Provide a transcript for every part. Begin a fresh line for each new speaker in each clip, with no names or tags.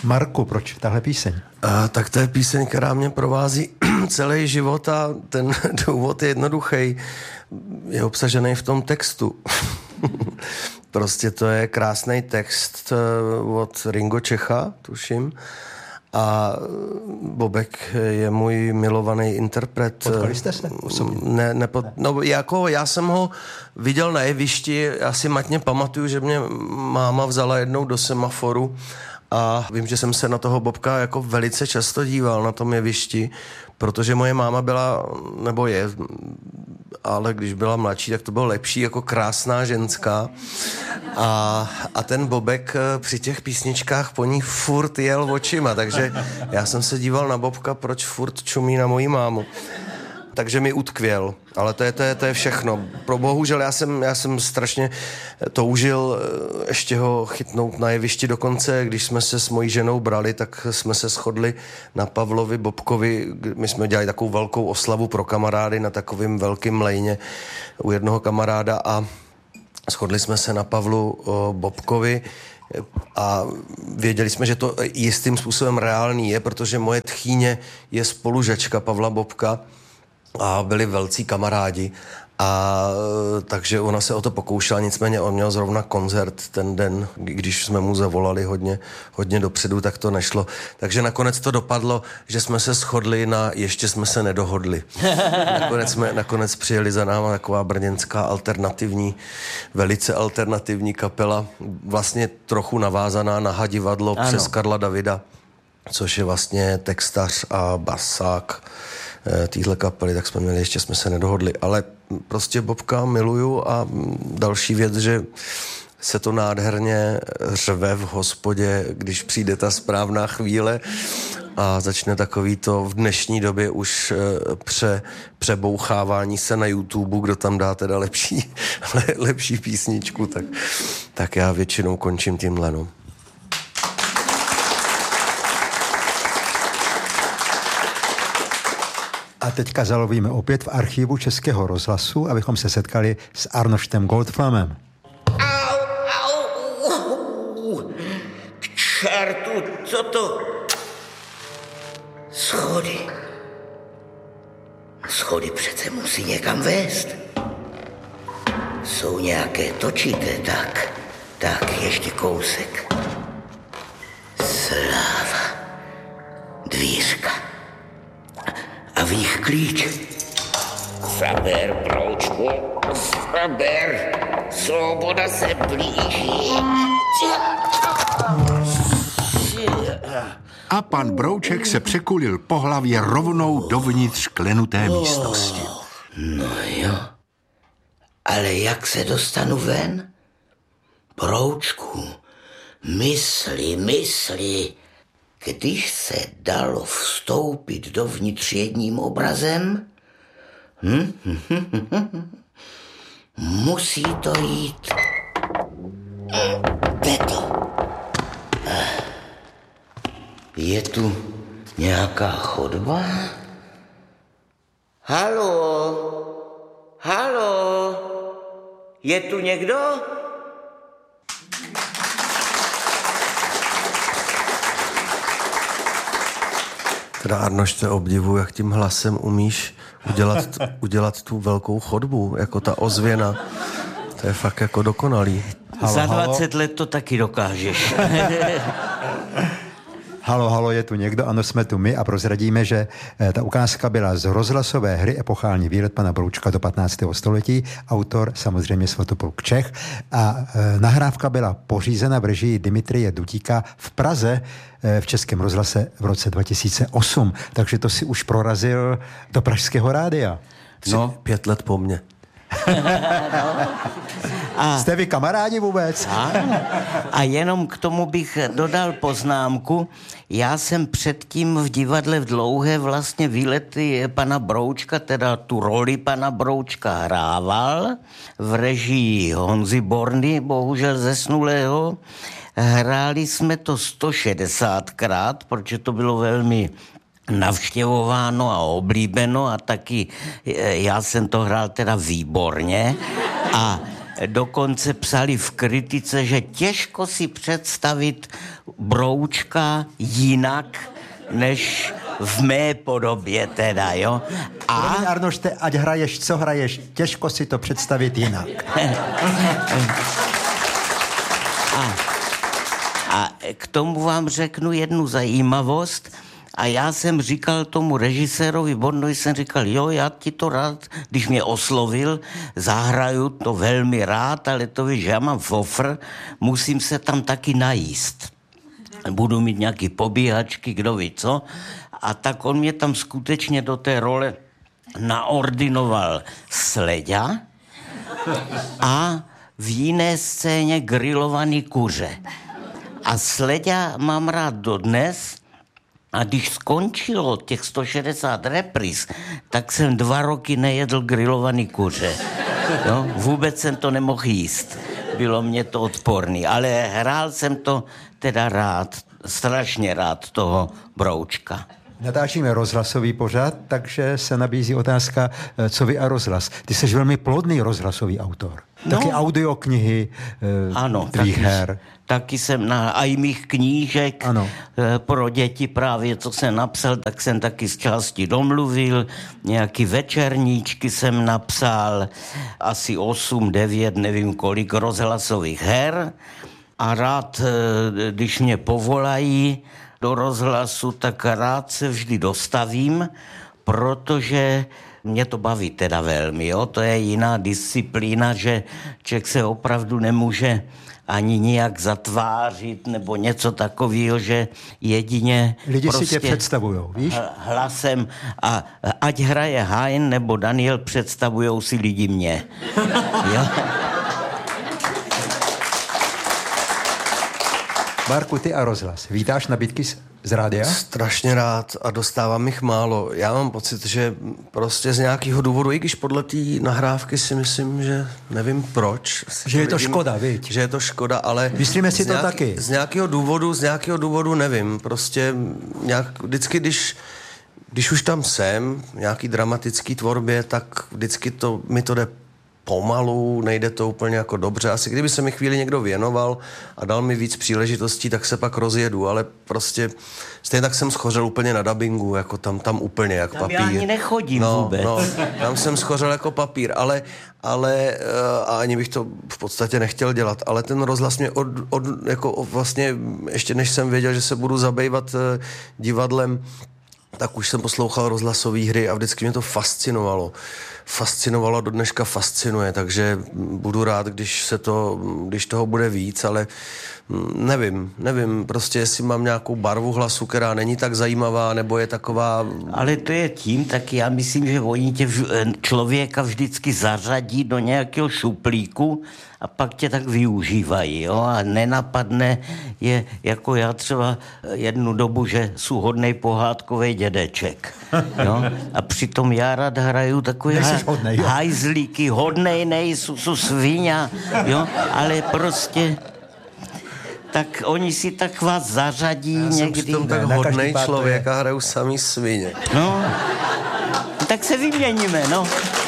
Marku, proč tahle píseň?
Tak to je píseň, která mě provází celý život a ten důvod je jednoduchý. Je obsažený v tom textu. Prostě to je krásný text od Ringo Čecha, tuším. A Bobek je můj milovaný interpret.
Potkali jste se osobně?
Já jsem ho viděl na jevišti, já si matně pamatuju, že mě máma vzala jednou do semaforu a vím, že jsem se na toho Bobka jako velice často díval na tom jevišti, protože moje máma byla, nebo je, ale když byla mladší, tak to bylo lepší, jako krásná ženská. A ten Bobek při těch písničkách po ní furt jel očima, takže já jsem se díval na Bobka, proč furt čumí na moji mámu. Takže mi utkvěl, ale to je všechno. Bohužel já jsem strašně toužil ještě ho chytnout na jevišti, dokonce, když jsme se s mojí ženou brali, tak jsme se shodli na Pavlovi Bobkovi. My jsme dělali takovou velkou oslavu pro kamarády na takovým velkým lejně u jednoho kamaráda a shodli jsme se na Pavlu Bobkovi a věděli jsme, že to jistým způsobem reálný je, protože moje tchýně je spolužačka Pavla Bobka a byli velcí kamarádi a takže ona se o to pokoušela, nicméně on měl zrovna koncert ten den, když jsme mu zavolali hodně dopředu, tak to nešlo. Takže nakonec to dopadlo, že jsme se shodli na ještě jsme se nedohodli. Nakonec přijeli za náma taková brněnská velice alternativní kapela, vlastně trochu navázaná na Hadivadlo přes Karla Davida, což je vlastně textař a basák téhle kapely, tak jsme měli, ještě jsme se nedohodli, ale prostě Bobka miluju a další věc, že se to nádherně řve v hospodě, když přijde ta správná chvíle a začne takový to v dnešní době už přebouchávání se na YouTube, kdo tam dá teda lepší písničku, tak já většinou končím tímhle, no.
A teďka zalovíme opět v archivu Českého rozhlasu, abychom se setkali s Arnoštem Goldflamem.
Au! K čertu, co to? Schody přece musí někam vést. Jsou nějaké točité, tak ještě kousek. Sláva. Dvířka. A v nich klíč. Fraber, broučku, fraber, svoboda se blíží.
A pan Brouček se překulil po hlavě rovnou dovnitř klenuté místnosti.
No jo, ale jak se dostanu ven? Broučku, mysli. Když se dalo vstoupit dovnitř jedním obrazem, musí to jít. Teto. Je tu nějaká chodba? Haló? Je tu někdo?
Teda Arnošte, obdivuji, jak tím hlasem umíš udělat tu velkou chodbu, jako ta ozvěna. To je fakt jako dokonalý.
Za 20 let to taky dokážeš.
Halo, je tu někdo? Ano, jsme tu my a prozradíme, že ta ukázka byla z rozhlasové hry Epochální výlet pana Broučka do 15. století. Autor samozřejmě Svatopluk Čech. A nahrávka byla pořízena v režii Dimitrije Dudíka v Praze v Českém rozhlase v roce 2008. Takže to si už prorazil do Pražského rádia.
5 let po mně.
Jste vy kamarádi vůbec?
A jenom k tomu bych dodal poznámku. Já jsem předtím v divadle v Dlouhé vlastně výlety pana Broučka, teda tu roli pana Broučka hrával v režii Honzy Borny, bohužel zesnulého. Hráli jsme to 160krát, protože to bylo velmi navštěvováno a oblíbeno a taky já jsem to hrál teda výborně a dokonce psali v kritice, že těžko si představit Broučka jinak, než v mé podobě teda, jo.
A Arnošte, ať hraješ, co hraješ, těžko si to představit jinak.
A k tomu vám řeknu jednu zajímavost. A já jsem říkal tomu režisérovi Bondovi, jsem říkal, jo, já ti to rád, když mě oslovil, zahraju to velmi rád, ale to víš, že já mám fofr, musím se tam taky najíst. Budu mít nějaký pobíhačky, kdo ví co. A tak on mě tam skutečně do té role naordinoval Sleďa a v jiné scéně grilovaný kuře. A Sleďa mám rád dodnes. A když skončilo těch 160 repríz, tak jsem 2 roky nejedl grilovaný kuře. No, vůbec jsem to nemohl jíst. Bylo mě to odporný, ale hrál jsem to teda rád, strašně rád toho Broučka.
Natáčíme rozhlasový pořad, takže se nabízí otázka, co vy a rozhlas. Ty jsi velmi plodný rozhlasový autor. Taky audioknihy tvých her.
Taky jsem a i mých knížek pro děti právě, co jsem napsal, tak jsem taky z části domluvil. Nějaký večerníčky jsem napsal, asi 8, 9, nevím kolik rozhlasových her. A rád, když mě povolají do rozhlasu, tak rád se vždy dostavím, protože mě to baví teda velmi, jo? To je jiná disciplína, že člověk se opravdu nemůže ani nijak zatvářit nebo něco takového, že jedině
lidi
prostě
si tě představujou, víš?
Hlasem a ať hraje Hein nebo Daniel, představujou si lidi mě. Jo?
Marku, ty a rozhlas. Vítáš nabídky z rádia?
Strašně rád a dostávám jich málo. Já mám pocit, že prostě z nějakého důvodu, i když podle té nahrávky si myslím, že nevím proč.
Že je to škoda, viď?
Že je to škoda, ale...
Myslíme si to taky.
Z nějakého důvodu nevím. Prostě vždycky, když už tam jsem, nějaký dramatický tvorbě, tak vždycky mi to jde pomalu, nejde to úplně jako dobře. Asi kdyby se mi chvíli někdo věnoval a dal mi víc příležitostí, tak se pak rozjedu, ale prostě stejně tak jsem schořel úplně na dabingu, jako tam úplně jak
tam
papír.
Já ani nechodím vůbec.
Tam jsem schořel jako papír, ale a ani bych to v podstatě nechtěl dělat, ale ten rozhlas mě jako vlastně, ještě než jsem věděl, že se budu zabývat divadlem, tak už jsem poslouchal rozhlasové hry a vždycky mě to fascinovalo, do dneška fascinuje, takže budu rád, když toho bude víc, ale nevím, prostě jestli mám nějakou barvu hlasu, která není tak zajímavá, nebo je taková...
Ale to je tím, tak já myslím, že oni tě člověka vždycky zařadí do nějakého šuplíku a pak tě tak využívají, jo, a nenapadne je, jako já třeba jednu dobu, že jsou hodnej pohádkovej dědeček, jo, a přitom já rád hraju takový hajzlíky, hodnej nejsou, jsou sviňa, jo, ale prostě... tak oni si tak vás zařadí někdy. Já jsem
přitom tak hodnej člověk a hraju samý svině.
No, tak se vyměníme, no.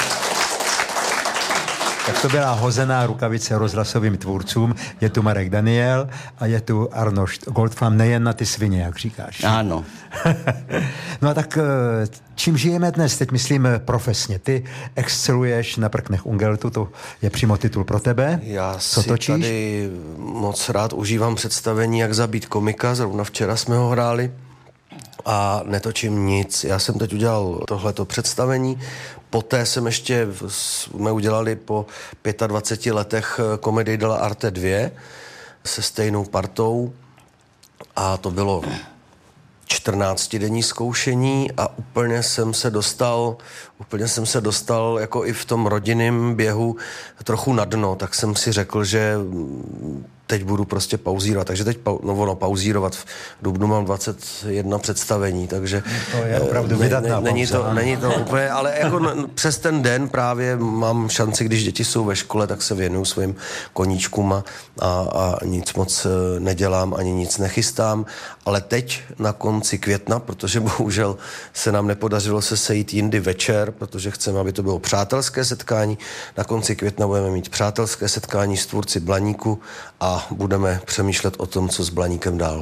Tak to byla hozená rukavice rozhlasovým tvůrcům. Je tu Marek Daniel a je tu Arnošt Goldflam, nejen na ty svině, jak říkáš.
Ano.
No a tak čím žijeme dnes? Teď myslím profesně. Ty exceluješ na Prknech Ungeltu, to je přímo titul pro tebe.
Já
co
si
točíš?
Tady moc rád užívám představení Jak zabít komika, zrovna včera jsme ho hráli. A netočím nic. Já jsem teď udělal tohleto představení. Poté jsme udělali po 25 letech komedii de la Arte 2 se stejnou partou. A to bylo 14denní zkoušení a úplně jsem se dostal jako i v tom rodinném běhu trochu na dno. Tak jsem si řekl, že teď budu prostě pauzírovat. Takže teď pauzírovat. V dubnu mám 21 představení, takže...
To je opravdu vydatná pauza.
Není to úplně, ale jako přes ten den právě mám šanci, když děti jsou ve škole, tak se věnuju svým koníčkům a nic moc nedělám, ani nic nechystám. Ale teď na konci května, protože bohužel se nám nepodařilo se sejít jindy večer, protože chceme, aby to bylo přátelské setkání. Na konci května budeme mít přátelské setkání s tvůrci Blaníku a budeme přemýšlet o tom, co s Blaníkem dál.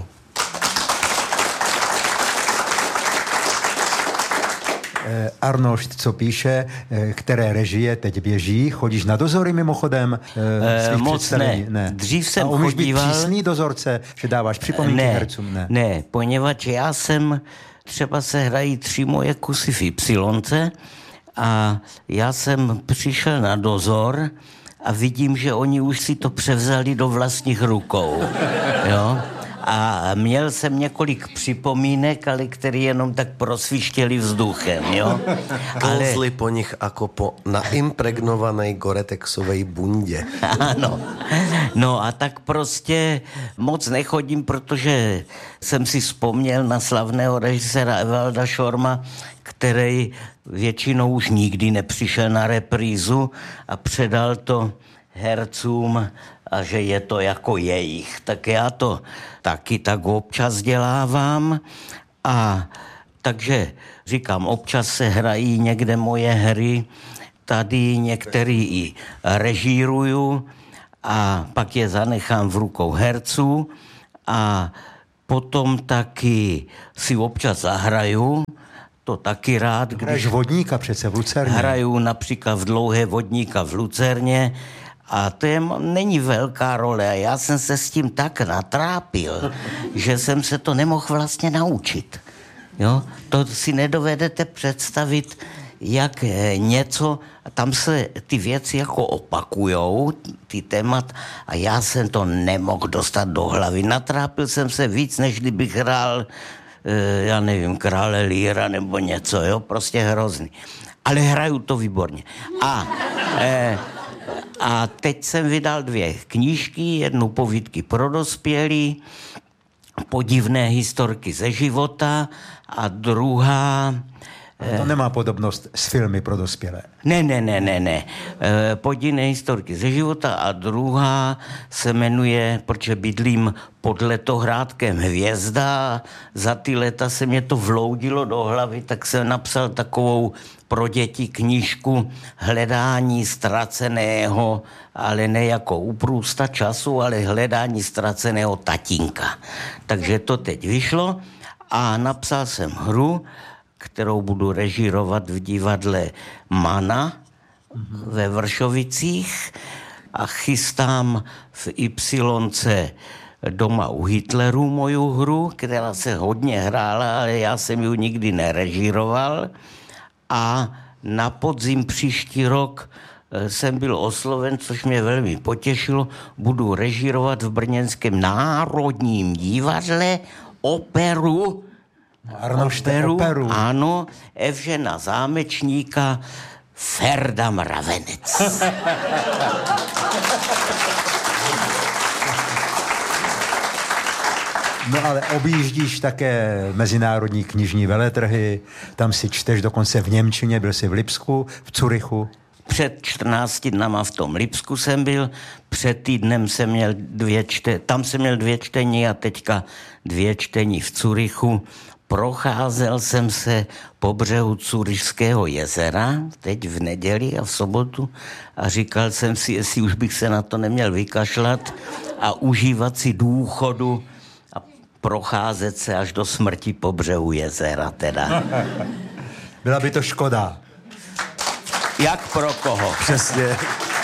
Arnošt, co píše, které režie teď běží, chodíš na dozory mimochodem?
Moc ne. Dřív jsem
chodíval.
chodíval...
Být přísný dozorce, že dáváš připomínky hercům?
Ne, poněvadž já jsem, třeba se hrají 3 moje kusy v Ypsilonce a já jsem přišel na dozor a vidím, že oni už si to převzali do vlastních rukou, jo? A měl jsem několik připomínek, ale které jenom tak prosvištěli vzduchem, jo.
Klzli po nich jako po naimpregnovanej goretexovej bundě.
Ano. No a tak prostě moc nechodím, protože jsem si vzpomněl na slavného režiséra Evalda Šorma, který většinou už nikdy nepřišel na reprízu a předal to hercům a že je to jako jejich. Tak já to taky tak občas dělávám a takže říkám, občas se hrají někde moje hry, tady některý i režíruju a pak je zanechám v rukou herců a potom taky si občas zahraju, to taky rád.
Hraješ Vodníka přece v Lucerně.
Hraju například v Dlouhé Vodníka v Lucerně a to není velká role a já jsem se s tím tak natrápil, že jsem se to nemohl vlastně naučit. Jo? To si nedovedete představit, jak něco, tam se ty věci jako opakujou, ty témat a já jsem to nemohl dostat do hlavy. Natrápil jsem se víc, než kdybych hrál já nevím, Krále Líra nebo něco, jo, prostě hrozný. Ale hraju to výborně. A teď jsem vydal 2 knížky, jednu povídky pro dospělí, podivné historky ze života a druhá...
To nemá podobnost s filmy pro dospělé.
Ne. Podivné historky ze života a druhá se jmenuje, protože bydlím pod Letohrádkem Hvězda. Za ty léta se mě to vloudilo do hlavy, tak jsem napsal takovou pro děti knížku Hledání ztraceného, ale ne jako uprůsta času, ale hledání ztraceného tatínka. Takže to teď vyšlo a napsal jsem hru, kterou budu režírovat v divadle Mana ve Vršovicích a chystám v Ypsilonce Doma u Hitlerů moju hru, která se hodně hrála, ale já jsem ji nikdy nerežíroval a na podzim příští rok jsem byl osloven, což mě velmi potěšilo, budu režírovat v brněnském Národním divadle operu
operu.
Ano, Evžena Zámečníka Ferda Mravenec.
No ale objíždíš také mezinárodní knižní veletrhy, tam si čteš dokonce v němčině, byl jsi v Lipsku, v Curychu.
Před 14 dnama v tom Lipsku jsem byl, před týdnem jsem měl 2 čtení, tam jsem měl 2 čtení a teďka 2 čtení v Curychu. Procházel jsem se po břehu Curyšského jezera, teď v neděli a v sobotu a říkal jsem si, jestli už bych se na to neměl vykašlat a užívat si důchodu a procházet se až do smrti po břehu jezera teda.
Byla by to škoda.
Jak pro koho?
Přesně.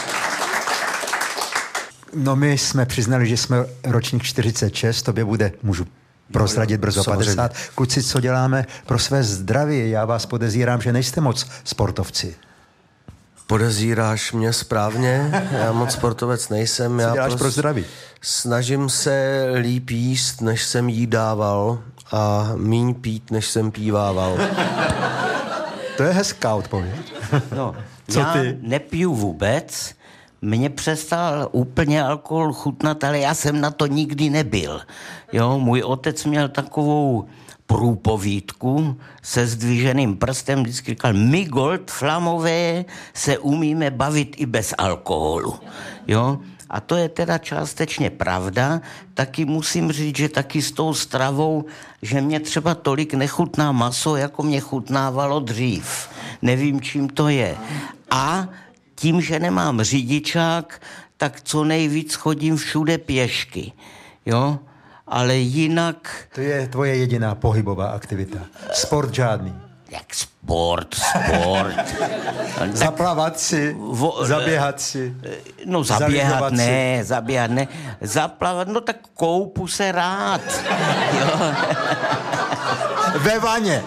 No my jsme přiznali, že jsme ročník 46, tobě bude, můžu prozradit brzo 50. Kluci, co děláme pro své zdraví? Já vás podezírám, že nejste moc sportovci.
Podezíráš mě správně, já moc sportovec nejsem.
Co děláš pro zdraví?
Snažím se líp jíst, než jsem jídával a míň pít, než jsem pívával.
To je hezká odpověď.
No,
Co
já
ty?
nepiju vůbec, mně přestal úplně alkohol chutnat, ale já jsem na to nikdy nebyl. Jo, můj otec měl takovou průpovídku se zdviženým prstem, vždycky říkal, my Goldflamové se umíme bavit i bez alkoholu. Jo? A to je teda částečně pravda. Taky musím říct, že taky s tou stravou, že mě třeba tolik nechutná maso, jako mě chutnávalo dřív. Nevím, čím to je. A tím, že nemám řidičák, tak co nejvíc chodím všude pěšky. Jo? Ale jinak...
To je tvoje jediná pohybová aktivita. Sport žádný.
Jak sport.
Zaplavat si, zaběhat si.
No zaběhat ne. Zaplavat, no tak koupu se rád. Jo.
Ve vaně.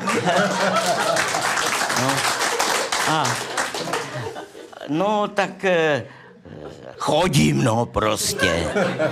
No tak chodím, no prostě.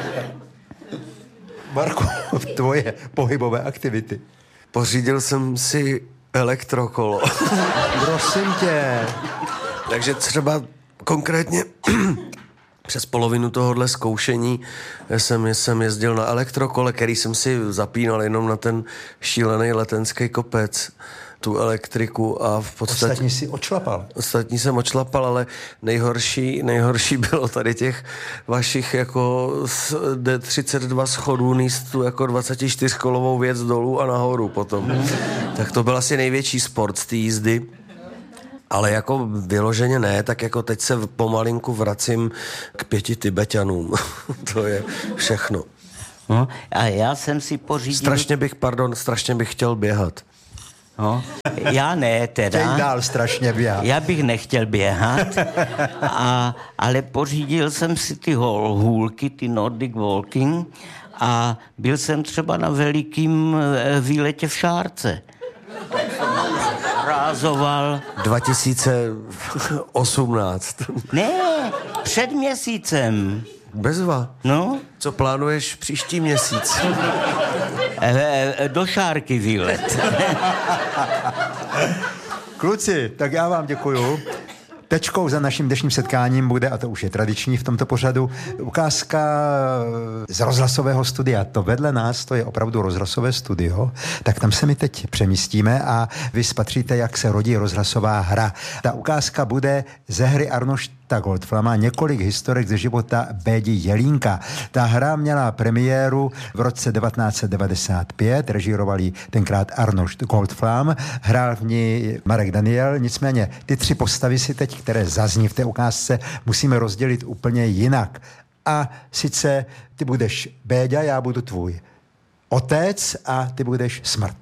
Marku, tvoje pohybové aktivity.
Pořídil jsem si elektrokolo.
Prosím tě.
Takže třeba konkrétně přes polovinu tohohle zkoušení jsem jezdil na elektrokole, který jsem si zapínal jenom na ten šílený letenský kopec, tu elektriku a v podstatě...
Ostatní si očlapal.
Ostatní jsem očlapal, ale nejhorší bylo tady těch vašich jako D32 schodů níst tu jako 24-kolovou věc dolů a nahoru potom. Tak to byl asi největší sport z té jízdy. Ale jako vyloženě ne, tak jako teď se pomalinku vracím k 5 Tibeťanům. To je všechno.
No, a já jsem si pořídil...
Strašně bych chtěl běhat.
No, já ne teda.
Chtěj dál strašně běhat.
Já bych nechtěl běhat, ale pořídil jsem si ty hůlky, ty Nordic Walking a byl jsem třeba na velikým výletě v Šárce. Rázoval.
2018.
Ne, před měsícem.
Bezva.
No?
Co plánuješ příští měsíc?
Do Šárky výlet.
Kluci, tak já vám děkuju. Tečkou za naším dnešním setkáním bude, a to už je tradiční v tomto pořadu, ukázka z rozhlasového studia. To vedle nás, to je opravdu rozhlasové studio, tak tam se my teď přemístíme a vy spatříte, jak se rodí rozhlasová hra. Ta ukázka bude ze hry Arnošta Goldflama, několik historek ze života Bédi Jelínka. Ta hra měla premiéru v roce 1995, režíroval ji tenkrát Arnošt Goldflam, hrál v ní Marek Daniel, nicméně ty 3 postavy si teď, které zazní v té ukázce, musíme rozdělit úplně jinak. A sice ty budeš Béďa, já budu tvůj otec a ty budeš Smrt.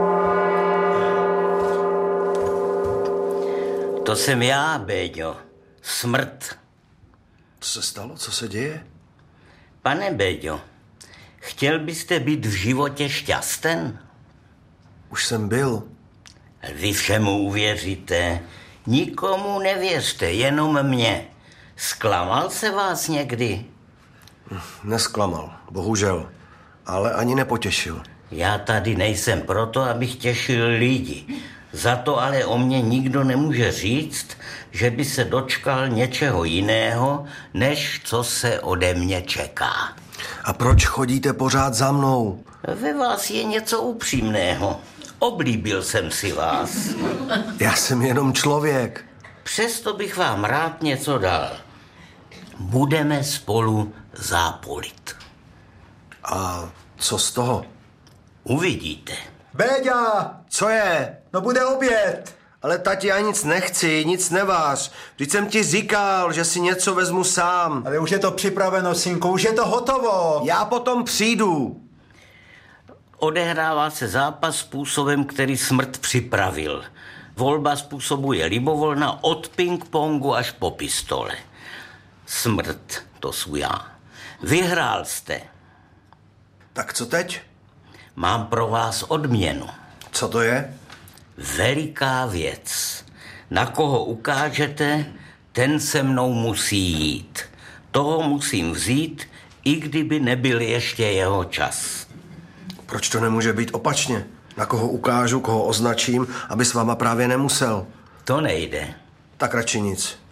To jsem já, Béďo. Smrt.
Co se stalo? Co se děje?
Pane Béďo, chtěl byste být v životě šťasten?
Už jsem byl.
Vy všemu uvěříte. Nikomu nevěřte, jenom mě. Zklamal se vás někdy?
Nesklamal, bohužel. Ale ani nepotěšil.
Já tady nejsem proto, abych těšil lidi. Za to ale o mě nikdo nemůže říct, že by se dočkal něčeho jiného, než co se ode mě čeká.
A proč chodíte pořád za mnou?
Ve vás je něco upřímného. Oblíbil jsem si vás.
Já jsem jenom člověk.
Přesto bych vám rád něco dal. Budeme spolu zápolit.
A co z toho?
Uvidíte.
Béďa!
Co je?
No bude oběd!
Ale tati, já nic nechci, nic nevář. Vždyť jsem ti říkal, že si něco vezmu sám.
Ale už je to připraveno, synku, už je to hotovo.
Já potom přijdu.
Odehrává se zápas způsobem, který Smrt připravil. Volba způsobu je libovolná od ping-pongu až po pistole. Smrt, to jsou já. Vyhrál jste.
Tak co teď?
Mám pro vás odměnu.
Co to je?
Veliká věc. Na koho ukážete, ten se mnou musí jít. Toho musím vzít, i kdyby nebyl ještě jeho čas.
Proč to nemůže být opačně? Na koho ukážu, koho označím, aby s váma právě nemusel.
To nejde.
Tak radši nic.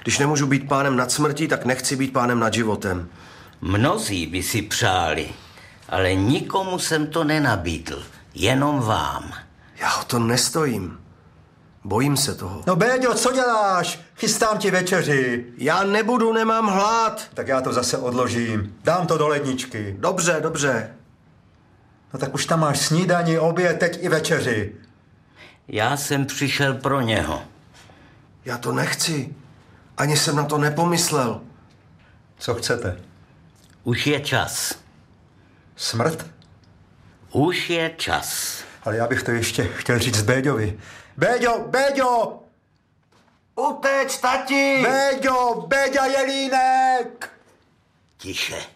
Když nemůžu být pánem nad smrtí, tak nechci být pánem nad životem.
Mnozí by si přáli, ale nikomu jsem to nenabídl, jenom vám.
Já o to nestojím. Bojím se toho.
No Béďo, co děláš? Chystám ti večeři.
Já nebudu, nemám hlad.
Tak já to zase odložím. Dám to do ledničky.
Dobře, dobře.
No tak už tam máš snídani, oběd, teď i večeři.
Já jsem přišel pro něho.
Já to nechci. Ani jsem na to nepomyslel.
Co chcete?
Už je čas.
Smrt?
Už je čas.
Ale já bych to ještě chtěl říct Béďovi. Béďo, Béďo!
Uteč, tati!
Béďo, Béďa Jelínek!
Tiše.